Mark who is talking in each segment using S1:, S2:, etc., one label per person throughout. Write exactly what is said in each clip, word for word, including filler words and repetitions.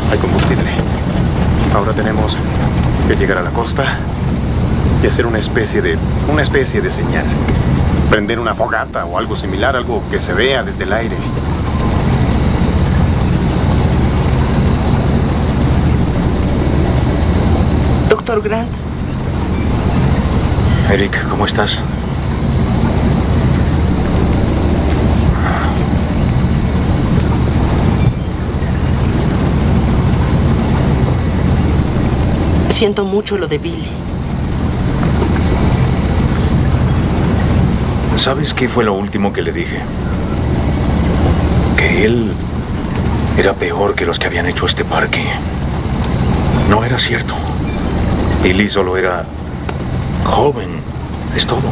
S1: Hay combustible. Ahora tenemos que llegar a la costa y hacer una especie de... una especie de señal. Prender una fogata o algo similar, algo que se vea desde el aire.
S2: Doctor Grant.
S3: Eric, ¿cómo estás?
S2: Siento mucho lo de Billy.
S3: ¿Sabes qué fue lo último que le dije? Que él era peor que los que habían hecho este parque. No era cierto. Billy solo era joven, es todo.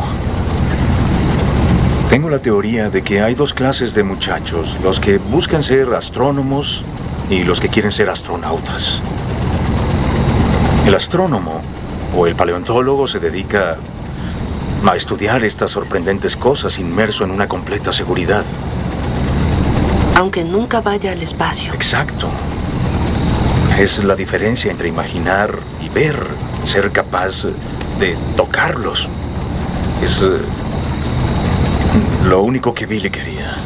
S3: Tengo la teoría de que hay dos clases de muchachos, los que buscan ser astrónomos y los que quieren ser astronautas. El astrónomo o el paleontólogo se dedica a estudiar estas sorprendentes cosas inmerso en una completa seguridad.
S2: Aunque nunca vaya al espacio.
S3: Exacto. Es la diferencia entre imaginar y ver, ser capaz de tocarlos. Es uh, lo único que Billy quería.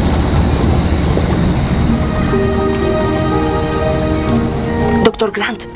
S2: Doctor Grant.